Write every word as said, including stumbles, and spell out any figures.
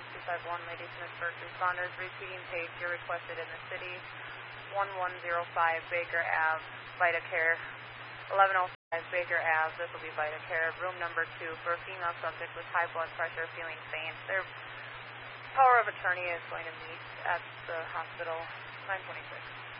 two five one, Ladysmith first responders repeating page. You're requested in the city. one one zero five Baker Avenue, VitaCare. eleven oh five Baker Avenue, this will be VitaCare. Room number two for a female subject with high blood pressure, feeling faint. Their power of attorney is going to meet at the hospital. nine twenty-six.